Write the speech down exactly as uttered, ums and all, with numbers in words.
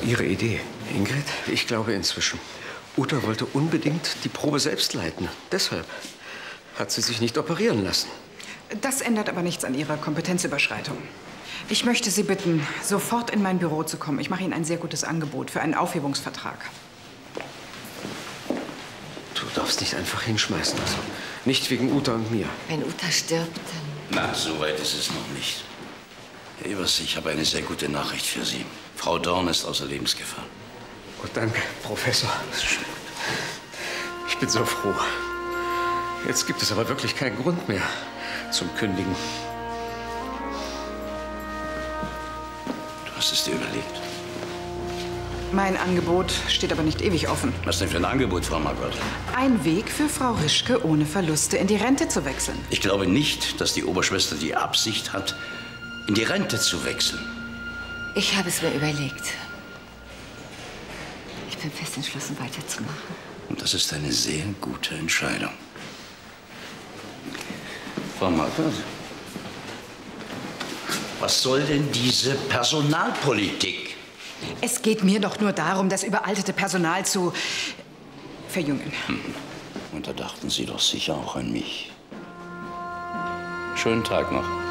Ihre Idee. Ingrid, ich glaube inzwischen. Uta wollte unbedingt die Probe selbst leiten. Deshalb hat sie sich nicht operieren lassen. Das ändert aber nichts an Ihrer Kompetenzüberschreitung. Ich möchte Sie bitten, sofort in mein Büro zu kommen. Ich mache Ihnen ein sehr gutes Angebot für einen Aufhebungsvertrag. Du darfst nicht einfach hinschmeißen. Also nicht wegen Uta und mir. Wenn Uta stirbt, dann... Na, so weit ist es noch nicht. Herr Evers, ich habe eine sehr gute Nachricht für Sie. Frau Dorn ist außer Lebensgefahr. Oh, danke, Professor. Ich bin so froh. Jetzt gibt es aber wirklich keinen Grund mehr zum Kündigen. Du hast es dir überlegt. Mein Angebot steht aber nicht ewig offen. Was denn für ein Angebot, Frau Margot? Ein Weg für Frau Rischke, ohne Verluste in die Rente zu wechseln. Ich glaube nicht, dass die Oberschwester die Absicht hat, in die Rente zu wechseln. Ich habe es mir überlegt. Ich bin fest entschlossen, weiterzumachen. Und das ist eine sehr gute Entscheidung. Frau Margot, was soll denn diese Personalpolitik? Es geht mir doch nur darum, das überaltete Personal zu verjüngen. Hm. Und da dachten Sie doch sicher auch an mich. Schönen Tag noch.